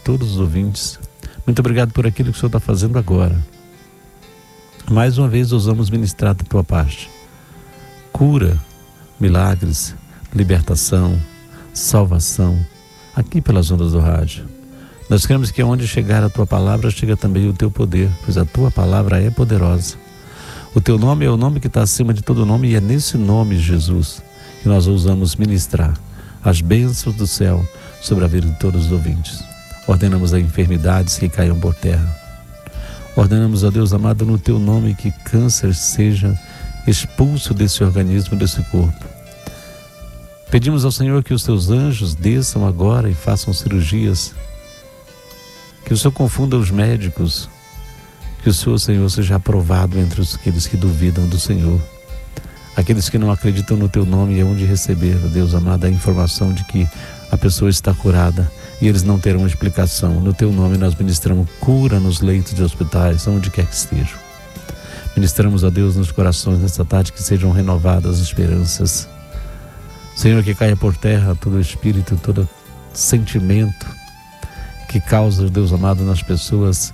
todos os ouvintes. Muito obrigado por aquilo que o Senhor está fazendo agora. Mais uma vez ousamos ministrar da tua parte. Cura, milagres, libertação, salvação, aqui pelas ondas do rádio. Nós queremos que onde chegar a tua palavra, chega também o teu poder, pois a tua palavra é poderosa. O teu nome é o nome que está acima de todo nome, e é nesse nome, Jesus, que nós ousamos ministrar as bênçãos do céu sobre a vida de todos os ouvintes. Ordenamos as enfermidades que caiam por terra. Ordenamos, ó Deus amado, no teu nome, que câncer seja expulso desse organismo, desse corpo. Pedimos ao Senhor que os teus anjos desçam agora e façam cirurgias, que o Senhor confunda os médicos, que o Senhor, seja aprovado entre aqueles que duvidam do Senhor. Aqueles que não acreditam no teu nome é onde receber, ó Deus amado, a informação de que a pessoa está curada e eles não terão explicação. No teu nome nós ministramos cura nos leitos de hospitais, onde quer que estejam. Ministramos a Deus nos corações nesta tarde que sejam renovadas as esperanças. Senhor, que caia por terra todo espírito, todo sentimento que causa, Deus amado, nas pessoas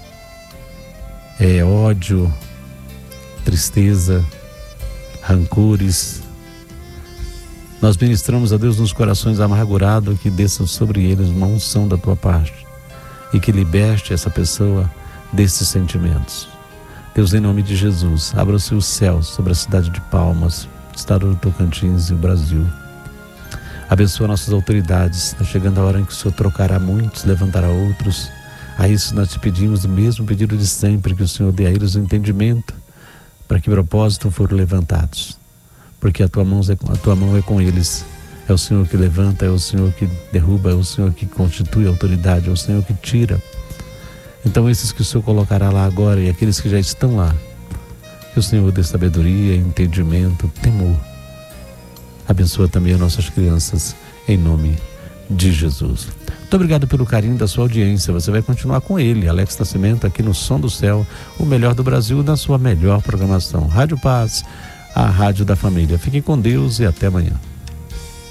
ódio, tristeza, rancores. Nós ministramos a Deus nos corações amargurados, que desçam sobre eles uma unção da tua parte e que liberte essa pessoa desses sentimentos. Deus, em nome de Jesus, abra os seus céus sobre a cidade de Palmas, estado do Tocantins e o Brasil. Abençoa nossas autoridades. Está chegando a hora em que o Senhor trocará muitos, levantará outros. A isso nós te pedimos o mesmo pedido de sempre, que o Senhor dê a eles o entendimento para que propósito foram levantados. Porque a tua mão é com eles. É o Senhor que levanta, é o Senhor que derruba, é o Senhor que constitui a autoridade, é o Senhor que tira. Então esses que o Senhor colocará lá agora e aqueles que já estão lá, que o Senhor dê sabedoria, entendimento, temor. Abençoa também as nossas crianças, em nome de Jesus. Muito obrigado pelo carinho da sua audiência. Você vai continuar com ele, Alex Nascimento, aqui no Som do Céu, o melhor do Brasil, na sua melhor programação. Rádio Paz, a rádio da família. Fiquem com Deus e até amanhã.